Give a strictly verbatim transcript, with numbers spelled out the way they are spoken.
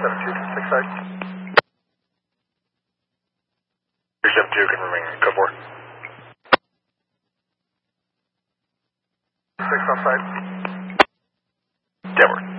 seven two, six side. seven two, confirming code four. six on side. Denver.